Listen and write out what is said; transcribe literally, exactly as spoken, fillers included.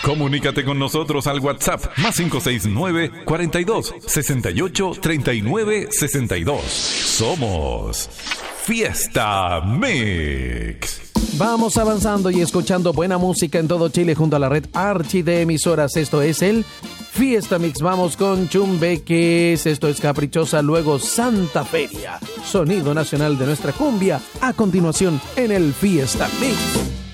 Comunícate con nosotros al WhatsApp más cinco seis nueve, cuarenta y dos, sesenta y ocho, treinta y nueve, sesenta y dos. Somos Fiesta Mix. Vamos avanzando y escuchando buena música en todo Chile junto a la red Archi de emisoras. Esto es el Fiesta Mix. Vamos con Chumbeques, esto es Caprichosa, luego Santa Feria, sonido nacional de nuestra cumbia, a continuación en el Fiesta Mix.